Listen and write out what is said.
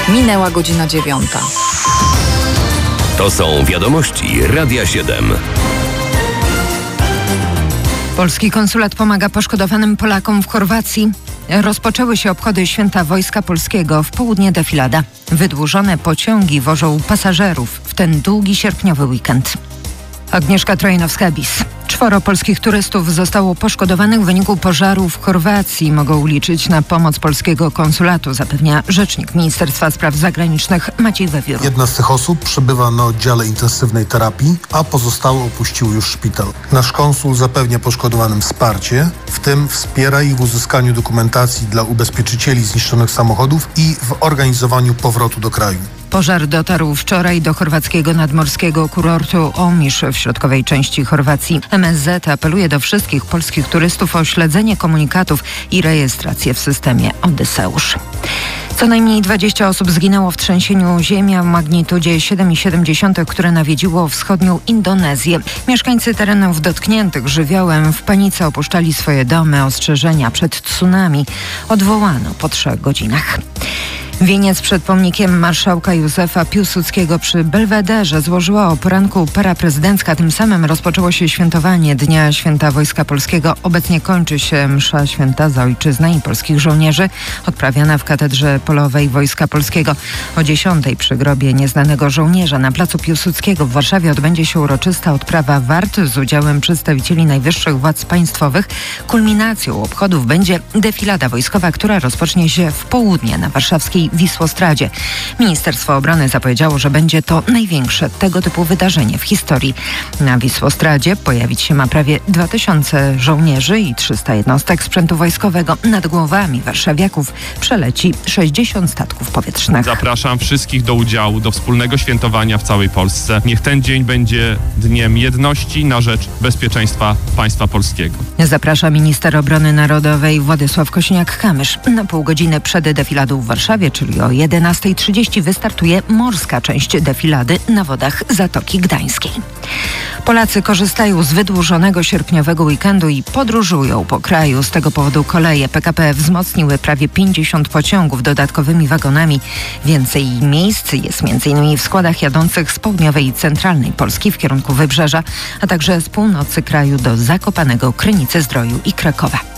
Minęła godzina 9. To są wiadomości Radia 7. Polski konsulat pomaga poszkodowanym Polakom w Chorwacji. Rozpoczęły się obchody Święta Wojska Polskiego. W południe defilada. Wydłużone pociągi wożą pasażerów w ten długi sierpniowy weekend. Agnieszka Trojanowska-Bis. 4 polskich turystów zostało poszkodowanych w wyniku pożaru w Chorwacji. Mogą liczyć na pomoc polskiego konsulatu, zapewnia rzecznik Ministerstwa Spraw Zagranicznych Maciej Wewiór. Jedna z tych osób przebywa na oddziale intensywnej terapii, a pozostałe opuściły już szpital. Nasz konsul zapewnia poszkodowanym wsparcie, w tym wspiera ich w uzyskaniu dokumentacji dla ubezpieczycieli zniszczonych samochodów i w organizowaniu powrotu do kraju. Pożar dotarł wczoraj do chorwackiego nadmorskiego kurortu Omisz w środkowej części Chorwacji. MSZ apeluje do wszystkich polskich turystów o śledzenie komunikatów i rejestrację w systemie Odyseusz. Co najmniej 20 osób zginęło w trzęsieniu ziemi o magnitudzie 7,7, które nawiedziło wschodnią Indonezję. Mieszkańcy terenów dotkniętych żywiołem w panice opuszczali swoje domy. Ostrzeżenia przed tsunami odwołano po 3 godzinach. Wieniec przed pomnikiem marszałka Józefa Piłsudskiego przy Belwederze złożyła o poranku para prezydencka. Tym samym rozpoczęło się świętowanie Dnia Święta Wojska Polskiego. Obecnie kończy się msza święta za ojczyznę i polskich żołnierzy, odprawiana w Katedrze Polowej Wojska Polskiego. O 10:00 przy grobie nieznanego żołnierza na placu Piłsudskiego w Warszawie odbędzie się uroczysta odprawa wart z udziałem przedstawicieli najwyższych władz państwowych. Kulminacją obchodów będzie defilada wojskowa, która rozpocznie się w południe na warszawskiej Wisłostradzie. Ministerstwo Obrony zapowiedziało, że będzie to największe tego typu wydarzenie w historii. Na Wisłostradzie pojawić się ma prawie 2000 żołnierzy i 300 jednostek sprzętu wojskowego. Nad głowami warszawiaków przeleci 60 statków powietrznych. Zapraszam wszystkich do udziału, do wspólnego świętowania w całej Polsce. Niech ten dzień będzie dniem jedności na rzecz bezpieczeństwa państwa polskiego. Zaprasza minister obrony narodowej Władysław Kosiniak-Kamysz. Na pół godziny przed defiladą w Warszawie, czyli o 11:30 wystartuje morska część defilady na wodach Zatoki Gdańskiej. Polacy korzystają z wydłużonego sierpniowego weekendu i podróżują po kraju. Z tego powodu koleje PKP wzmocniły prawie 50 pociągów dodatkowymi wagonami. Więcej miejsc jest m.in. w składach jadących z południowej i centralnej Polski w kierunku Wybrzeża, a także z północy kraju do Zakopanego, Krynicy-Zdroju i Krakowa.